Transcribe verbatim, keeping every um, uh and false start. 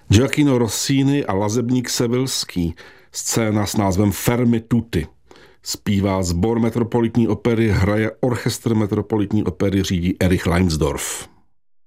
Gioacchino Rossini a lazebník Sevilský. Scéna s názvem Fermi tutti. Zpívá sbor Metropolitní opery, hraje orchestr Metropolitní opery, řídí Erich Leinsdorf.